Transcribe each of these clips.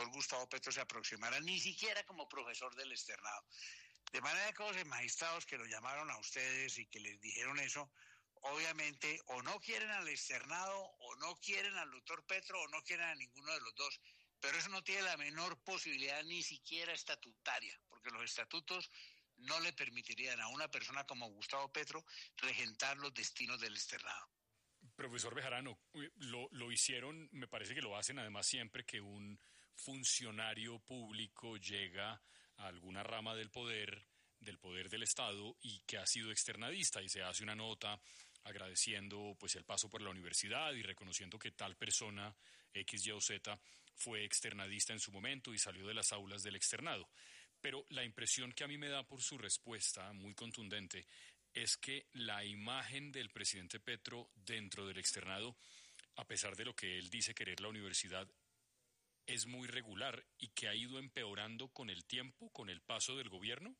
doctor Gustavo Petro se aproximara ni siquiera como profesor del externado. De manera que los magistrados que lo llamaron a ustedes y que les dijeron eso, obviamente o no quieren al externado, o no quieren al doctor Petro, o no quieren a ninguno de los dos. Pero eso no tiene la menor posibilidad ni siquiera estatutaria, porque los estatutos no le permitirían a una persona como Gustavo Petro regentar los destinos del externado. Profesor Bejarano, lo hicieron, me parece que lo hacen además siempre que un funcionario público llega a alguna rama del poder del Estado y que ha sido externadista, y se hace una nota agradeciendo pues el paso por la universidad y reconociendo que tal persona X, Y o Z fue externadista en su momento y salió de las aulas del externado. Pero la impresión que a mí me da por su respuesta, muy contundente, es que la imagen del presidente Petro dentro del externado, a pesar de lo que él dice querer la universidad, es muy regular y que ha ido empeorando con el tiempo, con el paso del gobierno.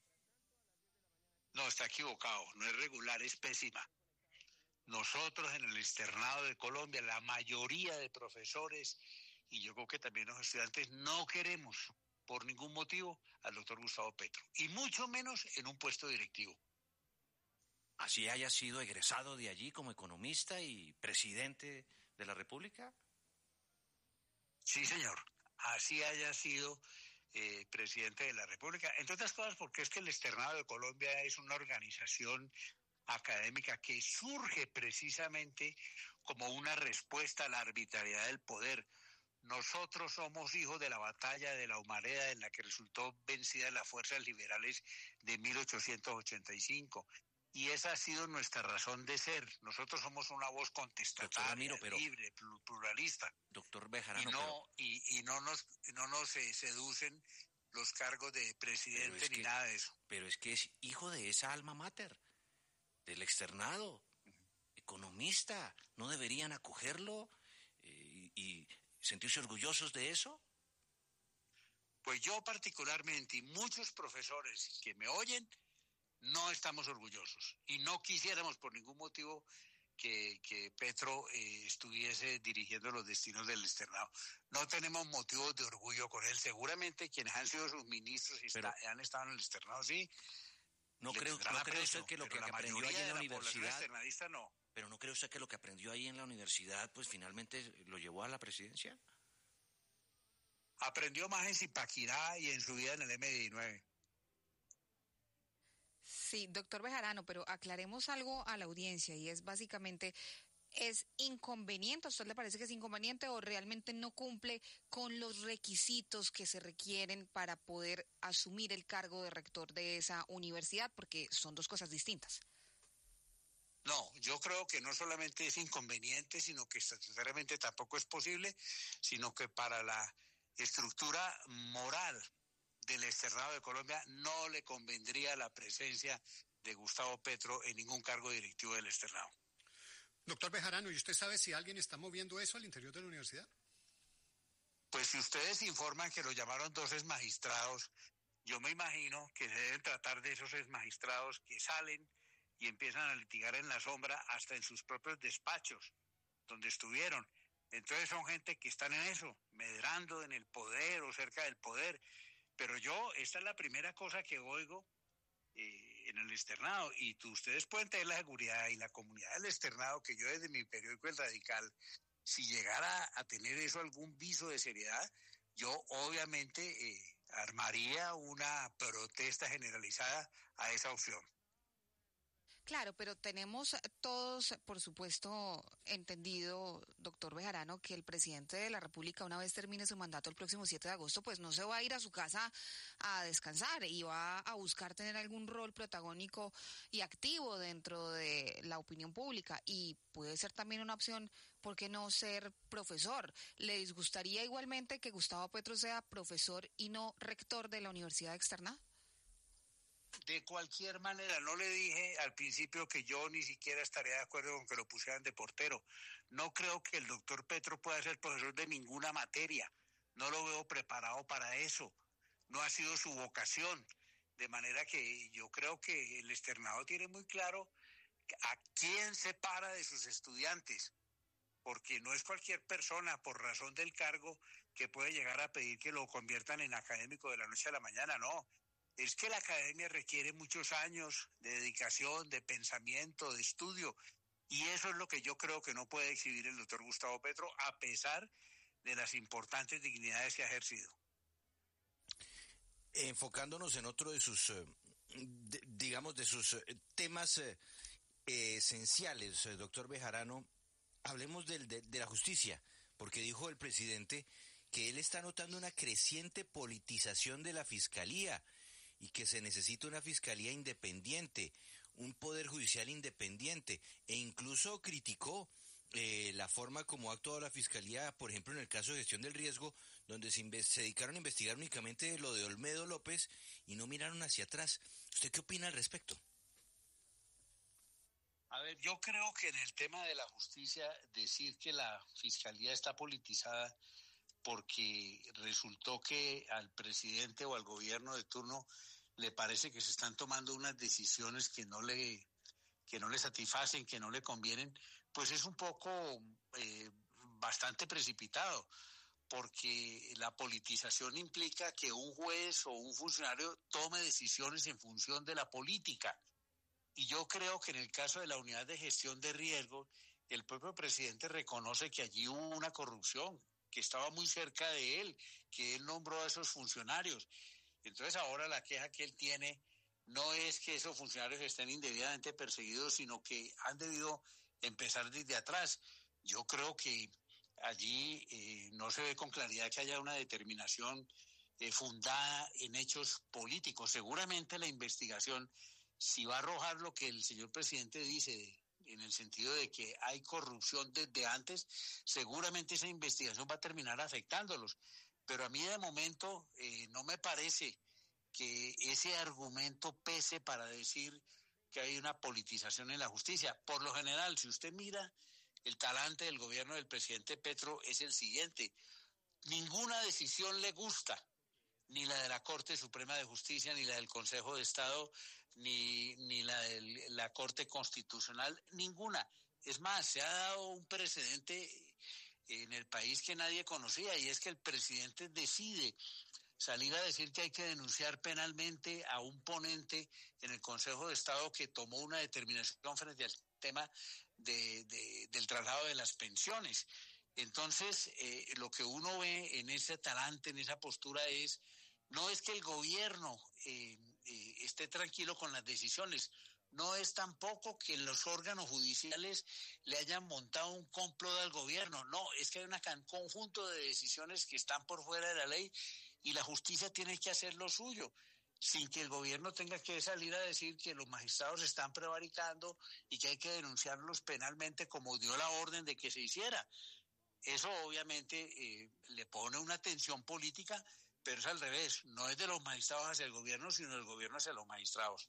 No, está equivocado, no es regular, es pésima. Nosotros en el externado de Colombia, la mayoría de profesores y yo creo que también los estudiantes no queremos por ningún motivo al doctor Gustavo Petro, y mucho menos en un puesto directivo. ¿Así haya sido egresado de allí como economista y presidente de la República? Sí, señor, así haya sido presidente de la República. Entre otras cosas porque es que el Externado de Colombia es una organización académica que surge precisamente como una respuesta a la arbitrariedad del poder. Nosotros somos hijos de la batalla de la Humareda, en la que resultó vencida las fuerzas liberales de 1885. Y esa ha sido nuestra razón de ser. Nosotros somos una voz contestataria, libre, pluralista. Doctor Bejarano, y no nos seducen los cargos de presidente ni nada de eso. Pero es que es hijo de esa alma mater, del externado, economista. ¿No deberían acogerlo y sentirse orgullosos de eso? Pues yo particularmente y muchos profesores que me oyen no estamos orgullosos y no quisiéramos por ningún motivo que Petro estuviese dirigiendo los destinos del externado. No tenemos motivos de orgullo con él. Seguramente quienes han sido sus ministros y han estado en el externado, sí. ¿No cree usted que lo que aprendió ahí en la universidad, no? Pero ¿no cree usted que lo que aprendió ahí en la universidad pues finalmente lo llevó a la presidencia? Aprendió más en Zipaquirá y en su vida en el M19. Sí, doctor Bejarano, pero aclaremos algo a la audiencia y es básicamente, ¿es inconveniente? ¿A usted le parece que es inconveniente o realmente no cumple con los requisitos que se requieren para poder asumir el cargo de rector de esa universidad? Porque son dos cosas distintas. No, yo creo que no solamente es inconveniente, sino que estatutariamente tampoco es posible, sino que para la estructura moral del Externado de Colombia no le convendría la presencia de Gustavo Petro en ningún cargo directivo del Externado. Doctor Bejarano, ¿y usted sabe si alguien está moviendo eso al interior de la universidad? Pues si ustedes informan que lo llamaron 2 exmagistrados, yo me imagino que se deben tratar de esos exmagistrados que salen y empiezan a litigar en la sombra hasta en sus propios despachos, donde estuvieron. Entonces son gente que están en eso, medrando en el poder o cerca del poder. Pero esta es la primera cosa que oigo en el externado, y ustedes pueden tener la seguridad y la comunidad del externado que yo desde mi periódico El Radical, si llegara a tener eso algún viso de seriedad, yo obviamente armaría una protesta generalizada a esa opción. Claro, pero tenemos todos, por supuesto, entendido, doctor Bejarano, que el presidente de la República, una vez termine su mandato el próximo 7 de agosto, pues no se va a ir a su casa a descansar y va a buscar tener algún rol protagónico y activo dentro de la opinión pública. Y puede ser también una opción, ¿por qué no ser profesor? ¿Le disgustaría igualmente que Gustavo Petro sea profesor y no rector de la Universidad Externa? De cualquier manera, no le dije al principio que yo ni siquiera estaría de acuerdo con que lo pusieran de portero. No creo que el doctor Petro pueda ser profesor de ninguna materia. No lo veo preparado para eso. No ha sido su vocación. De manera que yo creo que el externado tiene muy claro a quién separa de sus estudiantes. Porque no es cualquier persona, por razón del cargo, que puede llegar a pedir que lo conviertan en académico de la noche a la mañana, no. Es que la academia requiere muchos años de dedicación, de pensamiento, de estudio, y eso es lo que yo creo que no puede exhibir el doctor Gustavo Petro, a pesar de las importantes dignidades que ha ejercido. Enfocándonos en otro de sus, digamos, de sus temas esenciales, doctor Bejarano, hablemos de la justicia, porque dijo el presidente que él está notando una creciente politización de la fiscalía y que se necesita una fiscalía independiente, un poder judicial independiente, e incluso criticó la forma como ha actuado la fiscalía, por ejemplo, en el caso de gestión del riesgo, donde se dedicaron a investigar únicamente lo de Olmedo López y no miraron hacia atrás. ¿Usted qué opina al respecto? A ver, yo creo que en el tema de la justicia, decir que la fiscalía está politizada porque resultó que al presidente o al gobierno de turno le parece que se están tomando unas decisiones que no le satisfacen, que no le convienen, pues es un poco bastante precipitado, porque la politización implica que un juez o un funcionario tome decisiones en función de la política. Y yo creo que en el caso de la unidad de gestión de riesgo, el propio presidente reconoce que allí hubo una corrupción, que estaba muy cerca de él, que él nombró a esos funcionarios. Entonces ahora la queja que él tiene no es que esos funcionarios estén indebidamente perseguidos, sino que han debido empezar desde atrás. Yo creo que allí no se ve con claridad que haya una determinación fundada en hechos políticos. Seguramente la investigación, si va a arrojar lo que el señor presidente dice, en el sentido de que hay corrupción desde antes, seguramente esa investigación va a terminar afectándolos. Pero a mí de momento no me parece que ese argumento pese para decir que hay una politización en la justicia. Por lo general, si usted mira, el talante del gobierno del presidente Petro es el siguiente: ninguna decisión le gusta, ni la de la Corte Suprema de Justicia, ni la del Consejo de Estado, ni la de la Corte Constitucional, ninguna. Es más, se ha dado un precedente en el país que nadie conocía, y es que el presidente decide salir a decir que hay que denunciar penalmente a un ponente en el Consejo de Estado que tomó una determinación frente al tema del traslado de las pensiones. Entonces, lo que uno ve en ese talante, en esa postura, no es que el gobierno esté tranquilo con las decisiones, no es tampoco que los órganos judiciales le hayan montado un complot al gobierno, no, es que hay un conjunto de decisiones que están por fuera de la ley y la justicia tiene que hacer lo suyo, sin que el gobierno tenga que salir a decir que los magistrados están prevaricando y que hay que denunciarlos penalmente como dio la orden de que se hiciera. Eso obviamente le pone una tensión política, pero es al revés, no es de los magistrados hacia el gobierno, sino del gobierno hacia los magistrados.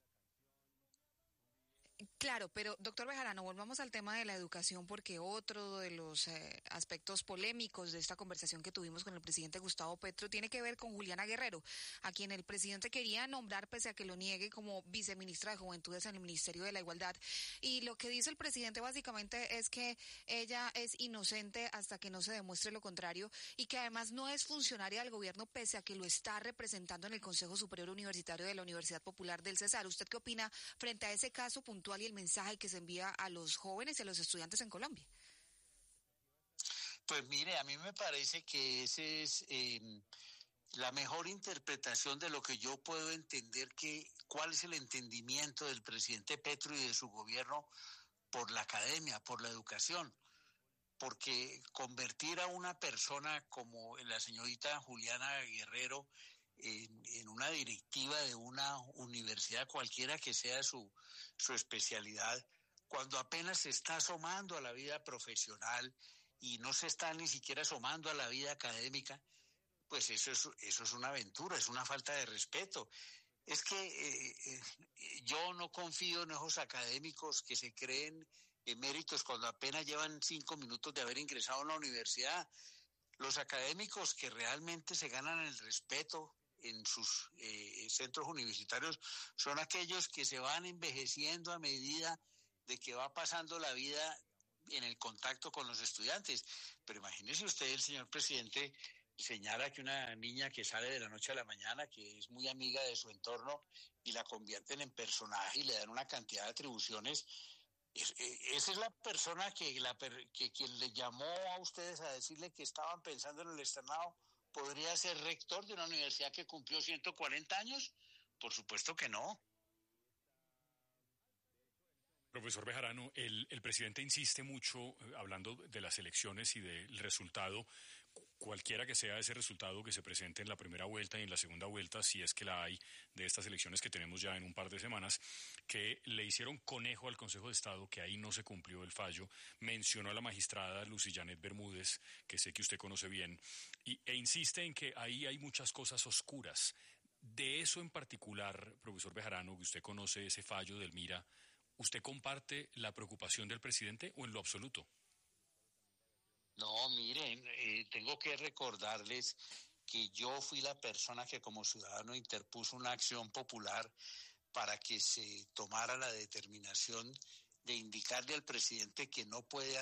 Claro, pero doctor Bejarano, volvamos al tema de la educación, porque otro de los aspectos polémicos de esta conversación que tuvimos con el presidente Gustavo Petro tiene que ver con Juliana Guerrero, a quien el presidente quería nombrar, pese a que lo niegue, como viceministra de Juventudes en el Ministerio de la Igualdad. Y lo que dice el presidente básicamente es que ella es inocente hasta que no se demuestre lo contrario, y que además no es funcionaria del gobierno, pese a que lo está representando en el Consejo Superior Universitario de la Universidad Popular del Cesar. ¿Usted qué opina frente a ese caso puntual y el mensaje que se envía a los jóvenes y a los estudiantes en Colombia? Pues mire, a mí me parece que ese es la mejor interpretación de lo que yo puedo entender, cuál es el entendimiento del presidente Petro y de su gobierno por la academia, por la educación. Porque convertir a una persona como la señorita Juliana Guerrero en una directiva de una universidad, cualquiera que sea su especialidad, cuando apenas se está asomando a la vida profesional y no se está ni siquiera asomando a la vida académica, pues eso es una aventura, es una falta de respeto. Es que yo no confío en esos académicos que se creen eméritos cuando apenas llevan 5 minutos de haber ingresado a una universidad. Los académicos que realmente se ganan el respeto en sus centros universitarios son aquellos que se van envejeciendo a medida de que va pasando la vida en el contacto con los estudiantes. Pero imagínese usted, el señor presidente señala que una niña que sale de la noche a la mañana, que es muy amiga de su entorno, y la convierten en personaje y le dan una cantidad de atribuciones. Esa es la persona que quien le llamó a ustedes a decirle que estaban pensando en el externado, ¿podría ser rector de una universidad que cumplió 140 años? Por supuesto que no. Profesor Bejarano, el presidente insiste mucho, hablando de las elecciones y del resultado, cualquiera que sea ese resultado que se presente en la primera vuelta y en la segunda vuelta, si es que la hay, de estas elecciones que tenemos ya en un par de semanas, que le hicieron conejo al Consejo de Estado, que ahí no se cumplió el fallo, mencionó a la magistrada Lucy Janet Bermúdez, que sé que usted conoce bien, e insiste en que ahí hay muchas cosas oscuras. De eso en particular, profesor Bejarano, que usted conoce ese fallo del MIRA, ¿usted comparte la preocupación del presidente o en lo absoluto? No, miren, tengo que recordarles que yo fui la persona que como ciudadano interpuso una acción popular para que se tomara la determinación de indicarle al presidente que no puede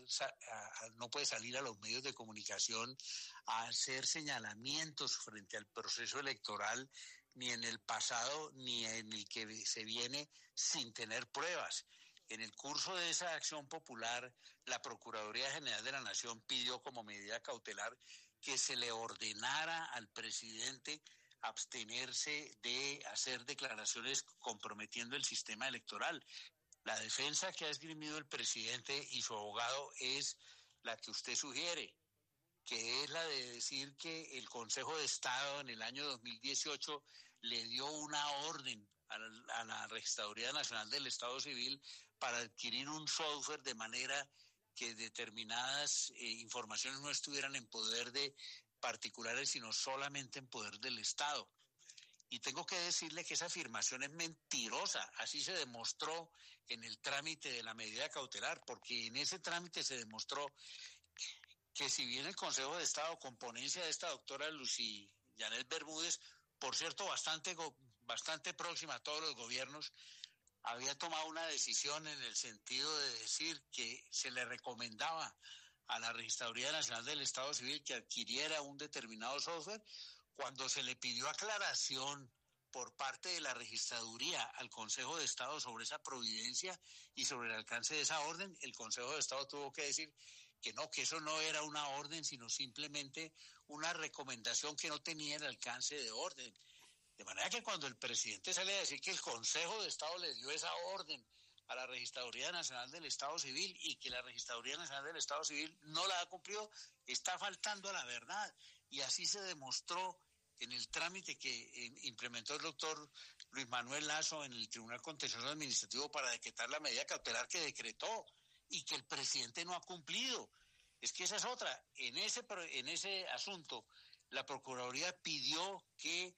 no puede salir a los medios de comunicación a hacer señalamientos frente al proceso electoral, ni en el pasado ni en el que se viene, sin tener pruebas. En el curso de esa acción popular, la Procuraduría General de la Nación pidió como medida cautelar que se le ordenara al presidente abstenerse de hacer declaraciones comprometiendo el sistema electoral. La defensa que ha esgrimido el presidente y su abogado es la que usted sugiere, que es la de decir que el Consejo de Estado en el año 2018 le dio una orden a la Registraduría Nacional del Estado Civil para adquirir un software de manera que determinadas informaciones no estuvieran en poder de particulares, sino solamente en poder del Estado. Y tengo que decirle que esa afirmación es mentirosa. Así se demostró en el trámite de la medida cautelar, porque en ese trámite se demostró que si bien el Consejo de Estado, con ponencia de esta doctora Lucy Janet Bermúdez, por cierto, bastante próxima a todos los gobiernos, había tomado una decisión en el sentido de decir que se le recomendaba a la Registraduría Nacional del Estado Civil que adquiriera un determinado software. Cuando se le pidió aclaración por parte de la Registraduría al Consejo de Estado sobre esa providencia y sobre el alcance de esa orden, el Consejo de Estado tuvo que decir que no, que eso no era una orden, sino simplemente una recomendación que no tenía el alcance de orden. De manera que cuando el presidente sale a decir que el Consejo de Estado le dio esa orden a la Registraduría Nacional del Estado Civil y que la Registraduría Nacional del Estado Civil no la ha cumplido, está faltando a la verdad. Y así se demostró en el trámite que implementó el doctor Luis Manuel Lasso en el Tribunal Contencioso Administrativo para decretar la medida cautelar que decretó y que el presidente no ha cumplido. Es que esa es otra. En ese asunto, la Procuraduría pidió que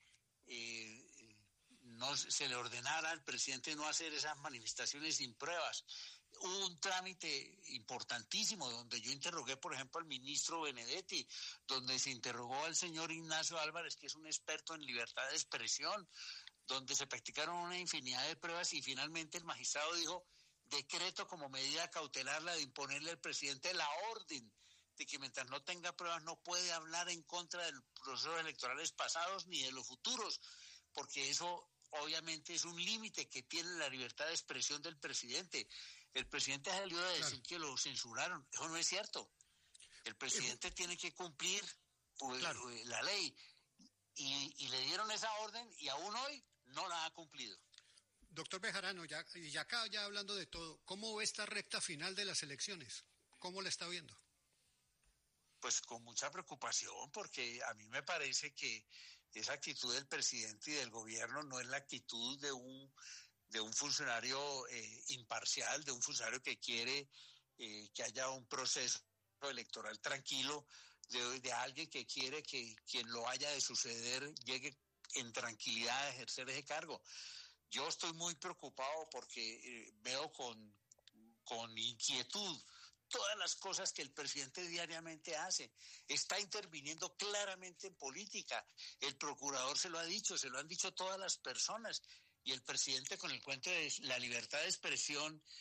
no se le ordenara al presidente no hacer esas manifestaciones sin pruebas. Hubo un trámite importantísimo donde yo interrogué, por ejemplo, al ministro Benedetti, donde se interrogó al señor Ignacio Álvarez, que es un experto en libertad de expresión, donde se practicaron una infinidad de pruebas y finalmente el magistrado dijo, decreto como medida cautelar la de imponerle al presidente la orden de que mientras no tenga pruebas no puede hablar en contra de los procesos electorales pasados ni de los futuros, porque eso obviamente es un límite que tiene la libertad de expresión del presidente. El presidente salió a decir que lo censuraron. Eso no es cierto. El presidente tiene que cumplir la ley y le dieron esa orden y aún hoy no la ha cumplido. Doctor Bejarano, ya acá ya hablando de todo, ¿cómo ve esta recta final de las elecciones? ¿Cómo la está viendo? Pues con mucha preocupación, porque a mí me parece que esa actitud del presidente y del gobierno no es la actitud de un funcionario imparcial, de un funcionario que quiere que haya un proceso electoral tranquilo, de alguien que quiere que quien lo haya de suceder llegue en tranquilidad a ejercer ese cargo. Yo estoy muy preocupado porque veo con inquietud todas las cosas que el presidente diariamente hace. Está interviniendo claramente en política. El procurador se lo ha dicho, se lo han dicho todas las personas. Y el presidente con el cuento de la libertad de expresión,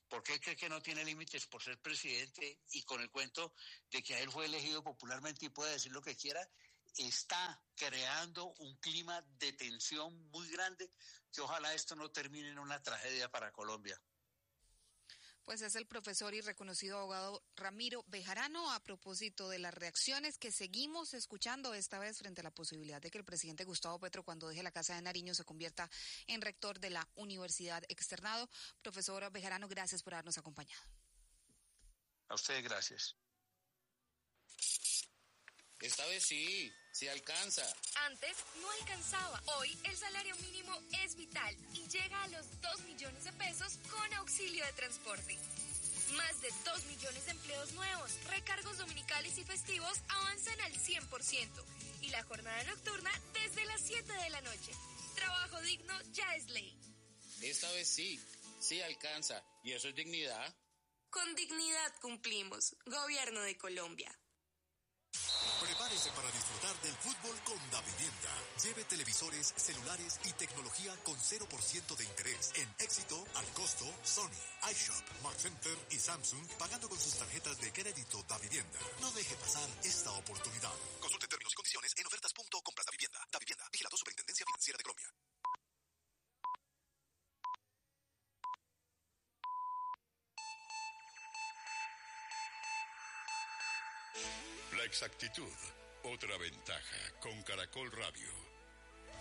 ¿Por qué cree que no tiene límites por ser presidente y con el cuento de que a él fue elegido popularmente y puede decir lo que quiera? Está creando un clima de tensión muy grande que ojalá esto no termine en una tragedia para Colombia. Pues es el profesor y reconocido abogado Ramiro Bejarano a propósito de las reacciones que seguimos escuchando esta vez frente a la posibilidad de que el presidente Gustavo Petro, cuando deje la Casa de Nariño, se convierta en rector de la Universidad Externado. Profesor Bejarano, gracias por habernos acompañado. A ustedes gracias. Esta vez sí alcanza. Antes no alcanzaba. Hoy el salario mínimo es vital y llega a los 2 millones de pesos con auxilio de transporte. Más de 2 millones de empleos nuevos, recargos dominicales y festivos avanzan al 100%. Y la jornada nocturna desde las 7 de la noche. Trabajo digno ya es ley. Esta vez sí alcanza. ¿Y eso es dignidad? Con dignidad cumplimos. Gobierno de Colombia. Prepárese para disfrutar del fútbol con Davivienda. Lleve televisores, celulares y tecnología con 0% de interés. En Éxito, al costo, Sony, iShop, Mark Center y Samsung, pagando con sus tarjetas de crédito Davivienda. No deje pasar esta oportunidad. Consulte términos y condiciones en ofertas.compras Davivienda. Davivienda, vigilado Superintendencia Financiera de Colombia. La exactitud, otra ventaja con Caracol Radio.